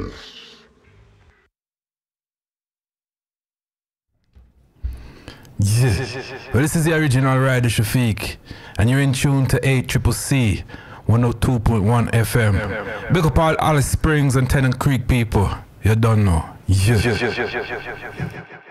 Yeah. Well, this is the original Rider Shafiq, and you're in tune to 8CCC 102.1 FM. Big up all Alice Springs and Tennant Creek people. You don't know. Yeah.